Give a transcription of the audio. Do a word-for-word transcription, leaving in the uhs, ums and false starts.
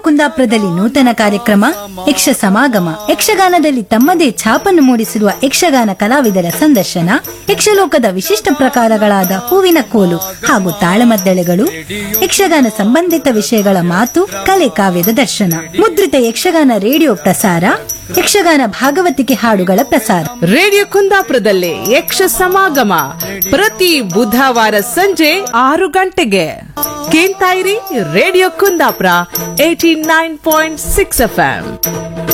ಕುಂದಾಪುರದಲ್ಲಿ ನೂತನ ಕಾರ್ಯಕ್ರಮ ಯಕ್ಷ ಸಮಾಗಮ ಯಕ್ಷಗಾನದಲ್ಲಿ ತಮ್ಮದೇ ಛಾಪನ್ನು ಮೂಡಿಸಿರುವ ಯಕ್ಷಗಾನ ಕಲಾವಿದರ ಸಂದರ್ಶನ, ಯಕ್ಷಲೋಕದ ವಿಶಿಷ್ಟ ಪ್ರಕಾರಗಳಾದ ಹೂವಿನ ಕೋಲು ಹಾಗೂ ತಾಳಮದ್ದಳೆಗಳು, ಯಕ್ಷಗಾನ ಸಂಬಂಧಿತ ವಿಷಯಗಳ ಮಾತು ಕಲೆ ಕಾವ್ಯದ ದರ್ಶನ ಮುದ್ರಿತ ಯಕ್ಷಗಾನ ರೇಡಿಯೋ ಪ್ರಸಾರ ಯಕ್ಷಗಾನ ಭಾಗವತಿಕೆ ಹಾಡುಗಳ ಪ್ರಸಾರ ರೇಡಿಯೋ ಕುಂದಾಪುರದಲ್ಲಿ ಯಕ್ಷ ಸಮಾಗಮ ಪ್ರತಿ ಬುಧವಾರ ಸಂಜೆ ಆರು ಗಂಟೆಗೆ ಕೇಳ್ತಾ ಇರಿ radio Kundapura eighty nine point six F M.